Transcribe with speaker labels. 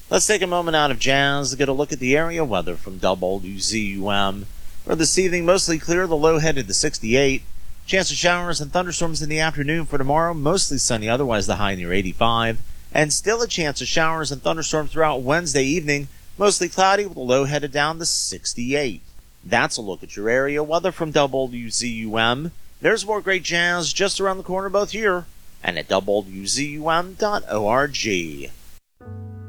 Speaker 1: Let's take a moment out of jazz to get a look at the area weather from WZUM. For this evening, mostly clear, the low headed to 68. Chance of showers and thunderstorms in the afternoon. For tomorrow, mostly sunny, otherwise the high near 85. And still a chance of showers and thunderstorms throughout Wednesday evening, mostly cloudy with the low headed down to 68. That's a look at your area weather from WZUM. There's more great jazz just around the corner both here and at WZUM.org.